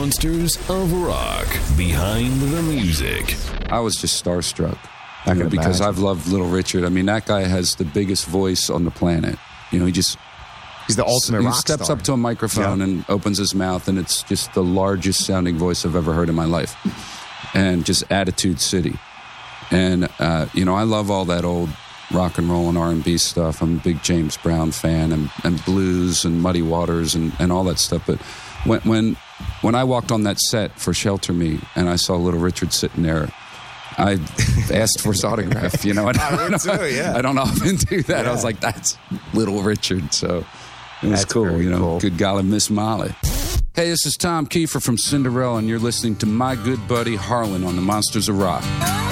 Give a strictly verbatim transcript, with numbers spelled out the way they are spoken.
Monsters of Rock. Behind the music. I was just starstruck. I You know, can because imagine. I've loved Little Richard. I mean, that guy has the biggest voice on the planet. You know, he just He's the ultimate he rock steps star. up to a microphone Yeah. and opens his mouth, and it's just the largest sounding voice I've ever heard in my life. And just Attitude City. And, uh, you know, I love all that old rock and roll and R and B stuff. I'm a big James Brown fan, and, and blues and Muddy Waters and, and all that stuff. But when, when, when I walked on that set for Shelter Me and I saw Little Richard sitting there, I asked for his autograph, you know. And I would don't- too, yeah. I don't often do that. Yeah. I was like, that's Little Richard. So it was That's cool, very you know. cool. Good golly, Miss Molly. Hey, this is Tom Kiefer from Cinderella, and you're listening to my good buddy Harlan on the Monsters of Rock.